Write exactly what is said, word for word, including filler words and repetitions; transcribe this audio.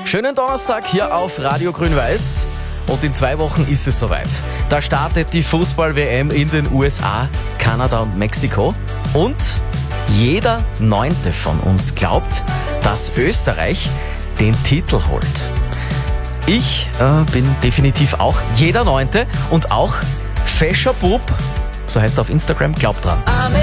Schönen Donnerstag hier auf Radio Grün-Weiß. Und in zwei Wochen ist es soweit. Da startet die Fußball-W M in den U S A, Kanada und Mexiko. Und jeder Neunte von uns glaubt, dass Österreich den Titel holt. Ich äh, bin definitiv auch jeder Neunte und auch Fescher Bub, so heißt er auf Instagram, glaubt dran.